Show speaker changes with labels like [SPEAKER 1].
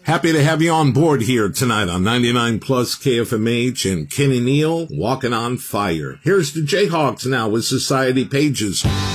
[SPEAKER 1] Happy to have you on board here tonight on 99 Plus KFMH and Kenny Neal, Walking on Fire. Here's the Jayhawks now with Society Pages.